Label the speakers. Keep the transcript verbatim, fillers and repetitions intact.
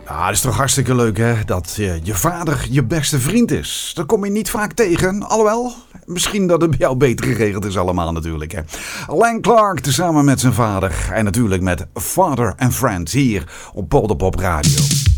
Speaker 1: Ja, dat is toch hartstikke leuk, hè? Dat uh, je vader je beste vriend is. Dat kom je niet vaak tegen. Alhoewel, misschien dat het bij jou beter geregeld is allemaal natuurlijk, hè? Lang Clark tezamen met zijn vader. En natuurlijk met Father and Friends hier op Polderpop Radio.